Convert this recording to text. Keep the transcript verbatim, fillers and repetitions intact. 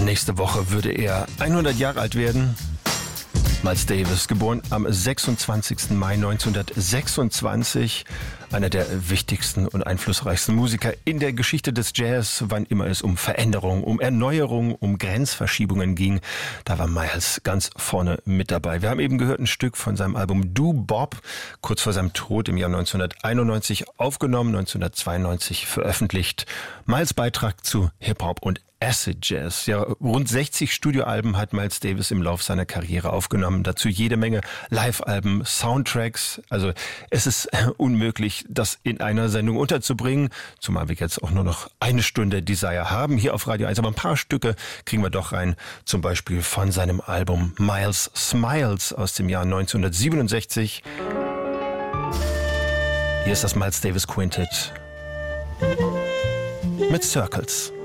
Nächste Woche würde er hundert Jahre alt werden. Miles Davis, geboren am sechsundzwanzigsten Mai neunzehnhundertsechsundzwanzig, einer der wichtigsten und einflussreichsten Musiker in der Geschichte des Jazz, wann immer es um Veränderung, um Erneuerung, um Grenzverschiebungen ging. Da war Miles ganz vorne mit dabei. Wir haben eben gehört ein Stück von seinem Album Do Bob, kurz vor seinem Tod im Jahr neunzehnhunderteinundneunzig aufgenommen, neunzehnhundertzweiundneunzig veröffentlicht. Miles Beitrag zu Hip-Hop und Acid Jazz. Ja, rund sechzig Studioalben hat Miles Davis im Lauf seiner Karriere aufgenommen. Dazu jede Menge Live-Alben, Soundtracks. Also es ist unmöglich, das in einer Sendung unterzubringen. Zumal wir jetzt auch nur noch eine Stunde Desire haben hier auf Radio eins. Aber ein paar Stücke kriegen wir doch rein. Zum Beispiel von seinem Album Miles Smiles aus dem Jahr neunzehnhundertsiebenundsechzig. Hier ist das Miles Davis Quintet mit Circles.